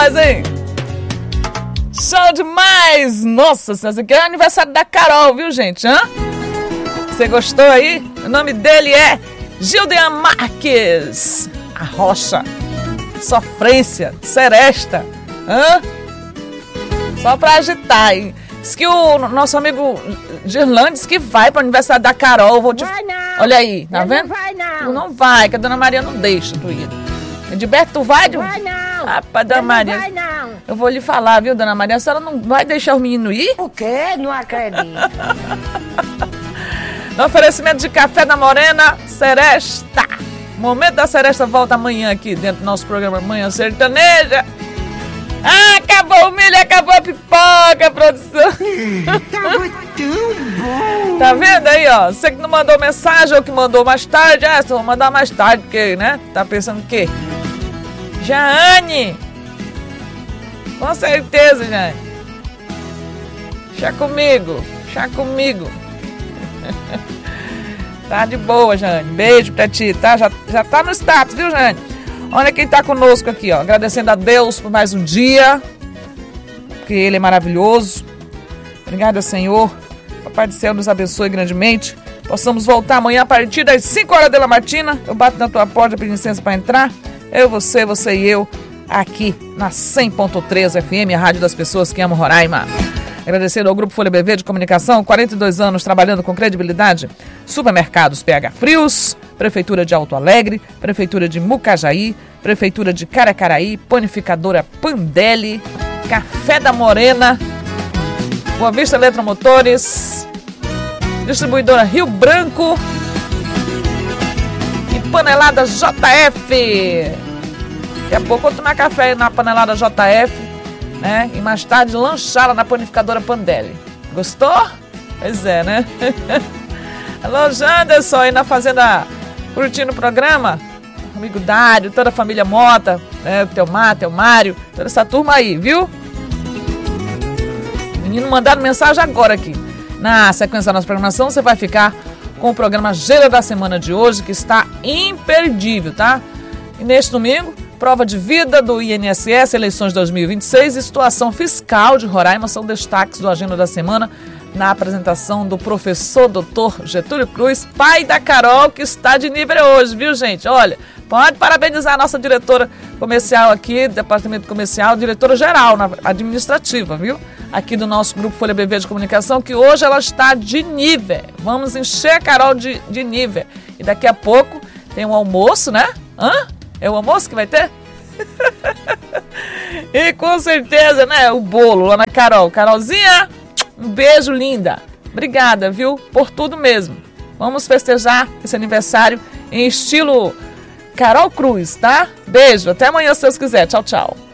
nós, hein? Show demais! Nossa, esse aqui é o aniversário da Carol, viu, gente? Hã? Você gostou aí? O nome dele é Gildean Marques. A Rocha. Sofrência. Seresta. Hã? Só pra agitar, hein? Diz que o nosso amigo Girlande disse que vai pro aniversário da Carol. Vai não. Olha aí, tá vendo? Não vai não. Tu não vai, que a dona Maria não deixa tu ir. Edilberto, tu vai? Vai não. Rapaz, dona Maria. Não vai não. Eu vou lhe falar, viu, dona Maria? A senhora não vai deixar o menino ir? O quê? Não acredito. No oferecimento de Café da Morena, Seresta. O Momento da Seresta volta amanhã aqui dentro do nosso programa Manhã Sertaneja. Ah, acabou o milho, acabou a pipoca, produção. Tava tão bom. Tá vendo aí, ó? Você que não mandou mensagem ou que mandou mais tarde, só vou mandar mais tarde, porque, né? Tá pensando o quê? Jane! Com certeza, Jane. Chá comigo. Tá de boa, Jane. Beijo pra ti, tá? Já tá no status, viu, Jane? Olha quem tá conosco aqui, ó. Agradecendo a Deus por mais um dia. Porque Ele é maravilhoso. Obrigada, Senhor. Papai do Céu nos abençoe grandemente. Possamos voltar amanhã a partir das 5 horas da matina. Eu bato na tua porta, pedir licença pra entrar. Eu, você e eu, aqui na 100.3 FM, a rádio das pessoas que amam Roraima. Agradecendo ao Grupo Folha BV de Comunicação, 42 anos trabalhando com credibilidade. Supermercados PH Frios, Prefeitura de Alto Alegre, Prefeitura de Mucajaí, Prefeitura de Caracaraí, Panificadora Pandeli, Café da Morena, Boa Vista Eletromotores, Distribuidora Rio Branco e Panelada JF. Daqui a pouco eu vou tomar café na Panelada JF. Né? E mais tarde lanchar lá na Panificadora Pandeli. Gostou? Pois é, né? Alô, Janderson, aí na Fazenda, curtindo o programa. Amigo Dário, toda a família Mota, né? O teu Mário, toda essa turma aí, viu? Menino mandaram mensagem agora aqui. Na sequência da nossa programação, você vai ficar com o programa Gênero da Semana de hoje, que está imperdível, tá? E neste domingo, prova de vida do INSS, eleições 2026 e situação fiscal de Roraima são destaques do Agenda da Semana na apresentação do professor Dr. Getúlio Cruz, pai da Carol, que está de nível hoje, viu, gente? Olha, pode parabenizar a nossa diretora comercial aqui, departamento comercial, diretora geral, administrativa, viu? Aqui do nosso Grupo Folha BV de Comunicação, que hoje ela está de nível. Vamos encher a Carol de nível. E daqui a pouco tem um almoço, né? É o almoço que vai ter? E com certeza, né? O bolo lá na Carol. Carolzinha, um beijo, linda. Obrigada, viu? Por tudo mesmo. Vamos festejar esse aniversário em estilo Carol Cruz, tá? Beijo, até amanhã se Deus quiser. Tchau, tchau.